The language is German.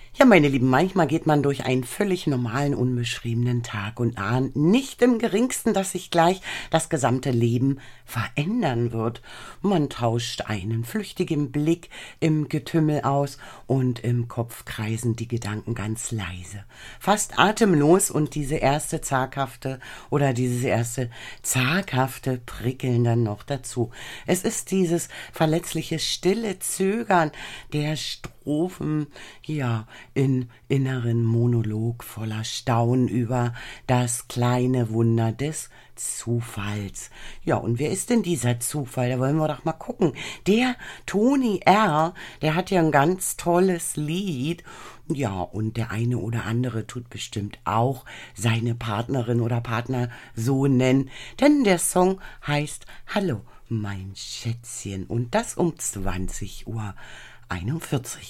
Ja, meine Lieben, manchmal geht man durch einen völlig normalen, unbeschriebenen Tag und ahnt nicht im geringsten, dass sich gleich das gesamte Leben verändern wird. Man tauscht einen flüchtigen Blick im Getümmel aus und im Kopf kreisen die Gedanken ganz leise, fast atemlos, und dieses erste zaghafte Prickeln dann noch dazu. Es ist dieses verletzliche, stille Zögern der Strophen, ja, in inneren Monolog voller Staunen über das kleine Wunder des Zufalls. Ja, und wer ist denn dieser Zufall? Da wollen wir doch mal gucken. Der Toni R., der hat ja ein ganz tolles Lied. Ja, und der eine oder andere tut bestimmt auch seine Partnerin oder Partner so nennen, denn der Song heißt Hallo, mein Schätzchen, und das um 20:41 Uhr.